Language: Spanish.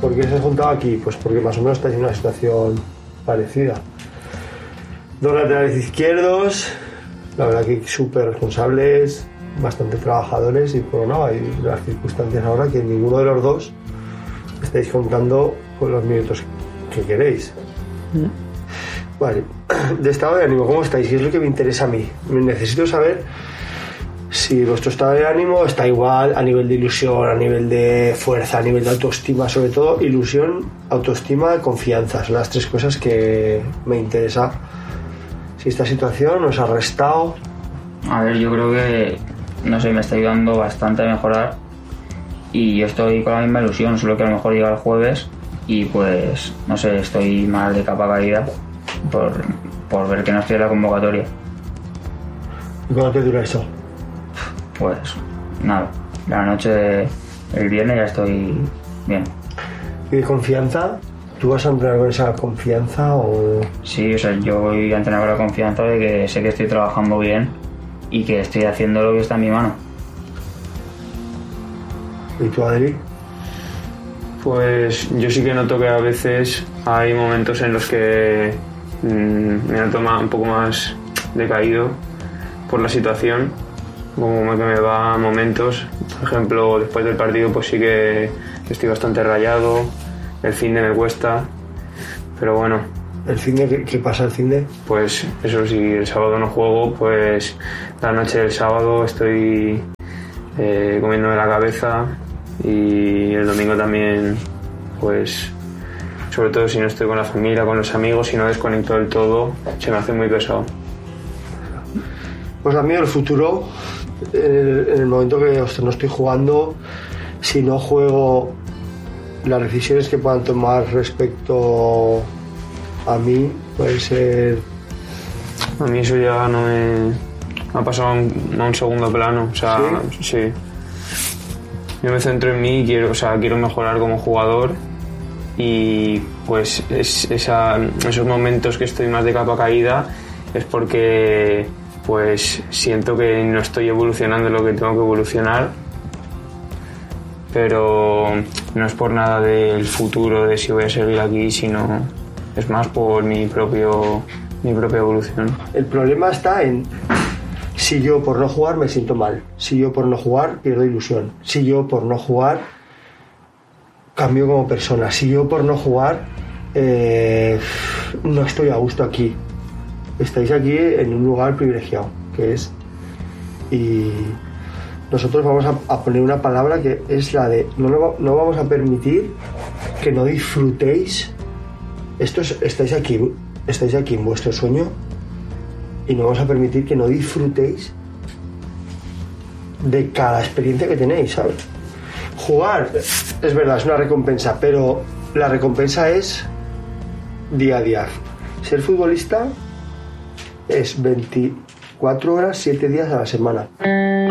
¿Por qué se has juntado aquí? Pues porque más o menos estáis en una situación parecida. 2 laterales izquierdos, la verdad que súper responsables, bastante trabajadores, y por no, hay las circunstancias ahora que ninguno de los dos estáis contando con los minutos que queréis. Vale, de estado de ánimo, ¿cómo estáis? ¿Qué es lo que me interesa a mí? Necesito saber si vuestro estado de ánimo está igual a nivel de ilusión, a nivel de fuerza, a nivel de autoestima, sobre todo ilusión, autoestima, confianza. Son las 3 cosas que me interesa. Si esta situación os ha restado. A ver, yo creo que, no sé, me está ayudando bastante a mejorar, y yo estoy con la misma ilusión, solo que a lo mejor llega el jueves y pues, no sé, estoy mal de capa caída por ver que no estoy en la convocatoria. ¿Y cuánto te dura eso? Pues nada, la noche el viernes ya estoy bien. ¿Y de confianza? ¿Tú vas a entrenar con esa confianza o...? Sí, o sea, yo voy a entrenar con la confianza de que sé que estoy trabajando bien y que estoy haciendo lo que está en mi mano. ¿Y tú, Adri? Pues yo sí que noto que a veces hay momentos en los que me noto un poco más decaído por la situación, como que me va a momentos. Por ejemplo, después del partido pues sí que estoy bastante rayado, el finde me cuesta, pero bueno. ¿El finde? ¿Qué pasa el finde? Pues eso, si el sábado no juego, pues la noche del sábado estoy comiéndome la cabeza, y el domingo también, pues sobre todo si no estoy con la familia, con los amigos, si no desconecto del todo, se me hace muy pesado. Pues a mí el futuro, en el momento que no estoy jugando, si no juego, las decisiones que puedan tomar respecto a mí puede ser... A mí eso ya no me ha pasado a un segundo plano, o sea, sí. Yo me centro en mí y quiero mejorar como jugador, y pues esos momentos que estoy más de capa caída es porque pues siento que no estoy evolucionando lo que tengo que evolucionar, pero no es por nada del futuro, de si voy a seguir aquí, sino es más por mi propia evolución. El problema está en si yo por no jugar me siento mal, si yo por no jugar pierdo ilusión, si yo por no jugar cambio como persona, si yo por no jugar no estoy a gusto aquí. Estáis aquí en un lugar privilegiado, que es... Y nosotros vamos a poner una palabra que es la de no vamos a permitir que no disfrutéis. Estáis aquí en vuestro sueño, y no vamos a permitir que no disfrutéis de cada experiencia que tenéis, ¿sabes? Jugar, es verdad, es una recompensa, pero la recompensa es día a día. Ser futbolista es 24 horas, 7 días a la semana.